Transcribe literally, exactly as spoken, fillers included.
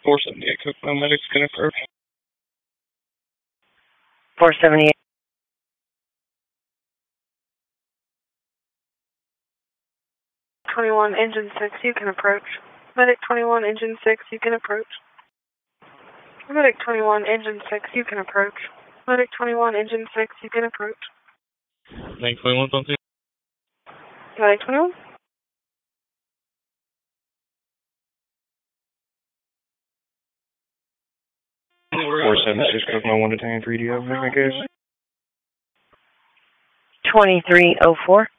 four seventy-eight, Coconut Medics can approach. four seventy-eight. twenty-one, engine six, you can approach. Medic twenty-one, engine six, you can approach. Medic twenty-one, engine six, you can approach. Medic twenty-one, engine six, you can approach. Medic twenty-one, something. Medic twenty-one? four seventy-six, Coconut one to ten, three D over, I guess. twenty-three oh four.